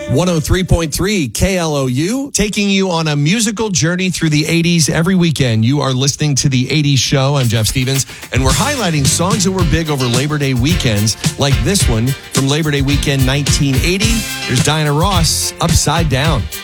103.3 KLOU, taking you on a musical journey through the 80s every weekend. You are listening to The 80s Show. I'm Jeff Stevens, and we're highlighting songs that were big over Labor Day weekends, like this one from Labor Day weekend 1980. Here's Diana Ross, Upside Down.